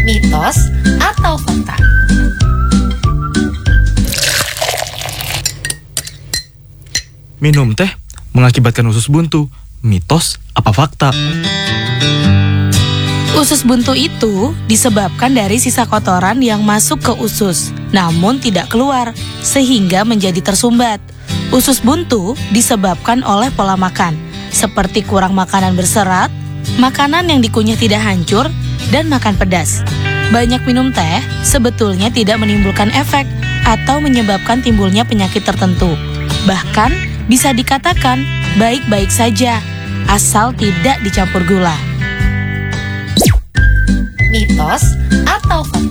Mitos atau fakta? Minum teh mengakibatkan usus buntu. Mitos apa fakta? Usus buntu itu disebabkan dari sisa kotoran yang masuk ke usus, namun tidak keluar, sehingga menjadi tersumbat. Usus buntu disebabkan oleh pola makan, seperti kurang makanan berserat, makanan yang dikunyah tidak hancur, dan makan pedas. Banyak minum teh sebetulnya tidak menimbulkan efek atau menyebabkan timbulnya penyakit tertentu. Bahkan bisa dikatakan baik-baik saja, asal tidak dicampur gula. Mitos atau fakta?